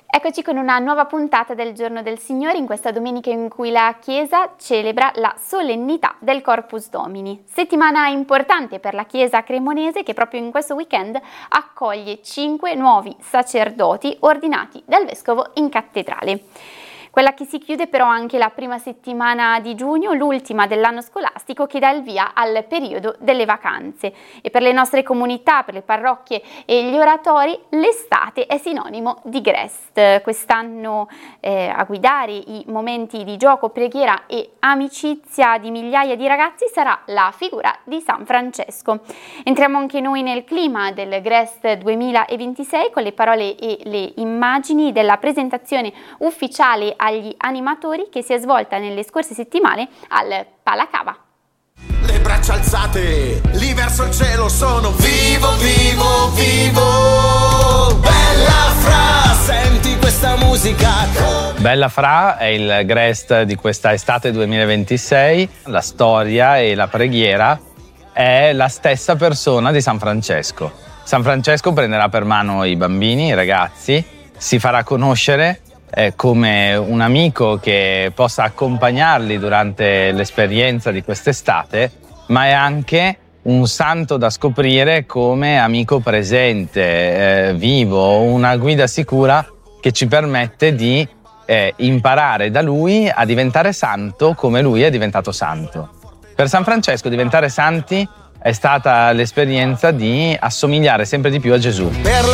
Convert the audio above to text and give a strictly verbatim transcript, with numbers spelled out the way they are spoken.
Eccoci con una nuova puntata del Giorno del Signore, in questa domenica in cui la Chiesa celebra la solennità del Corpus Domini. Settimana importante per la Chiesa cremonese che proprio in questo weekend accoglie cinque nuovi sacerdoti ordinati dal Vescovo in cattedrale. Quella che si chiude però anche la prima settimana di giugno, l'ultima dell'anno scolastico, che dà il via al periodo delle vacanze. E per le nostre comunità, per le parrocchie e gli oratori, l'estate è sinonimo di Grest. Quest'anno eh, a guidare i momenti di gioco, preghiera e amicizia di migliaia di ragazzi sarà la figura di San Francesco. Entriamo anche noi nel clima del Grest duemilaventisei con le parole e le immagini della presentazione ufficiale agli animatori che si è svolta nelle scorse settimane al Palacava. Le braccia alzate, lì verso il cielo sono vivo, vivo, vivo. Bella Fra, senti questa musica. Bella Fra è il Grest di questa estate duemilaventisei. La storia e la preghiera è la stessa persona di San Francesco. San Francesco prenderà per mano i bambini, i ragazzi, si farà conoscere Eh, come un amico che possa accompagnarli durante l'esperienza di quest'estate, ma è anche un santo da scoprire come amico presente, eh, vivo, una guida sicura che ci permette di eh, imparare da lui a diventare santo come lui è diventato santo. Per San Francesco diventare santi è stata l'esperienza di assomigliare sempre di più a Gesù.